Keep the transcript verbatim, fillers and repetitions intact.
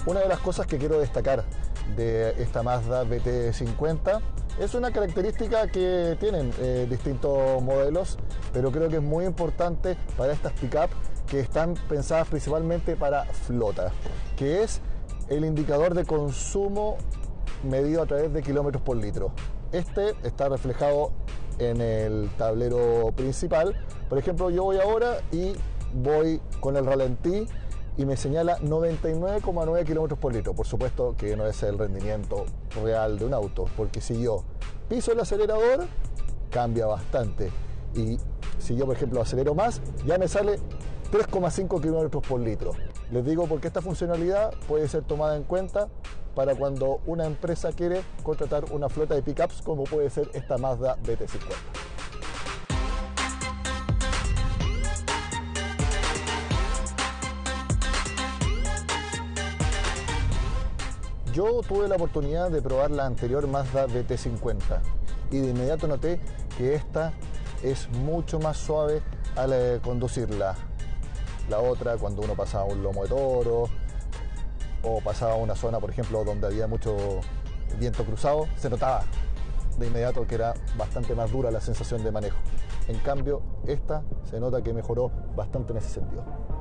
Una de las cosas que quiero destacar de esta Mazda B T cincuenta es una característica que tienen eh, distintos modelos, pero creo que es muy importante para estas pick-up que están pensadas principalmente para flota, que es el indicador de consumo medido a través de kilómetros por litro. Este está reflejado en el tablero principal. Por ejemplo, yo voy ahora y voy con el ralentí y me señala noventa y nueve coma nueve kilómetros por litro. Por supuesto que no es el rendimiento real de un auto, porque si yo piso el acelerador, cambia bastante. Y si yo, por ejemplo, acelero más, ya me sale tres coma cinco kilómetros por litro. Les digo porque esta funcionalidad puede ser tomada en cuenta para cuando una empresa quiere contratar una flota de pickups como puede ser esta Mazda B T cincuenta. Yo tuve la oportunidad de probar la anterior Mazda B T cincuenta y de inmediato noté que esta es mucho más suave al conducirla. La otra, cuando uno pasaba un lomo de toro o pasaba una zona, por ejemplo, donde había mucho viento cruzado, se notaba de inmediato que era bastante más dura la sensación de manejo. En cambio, esta se nota que mejoró bastante en ese sentido.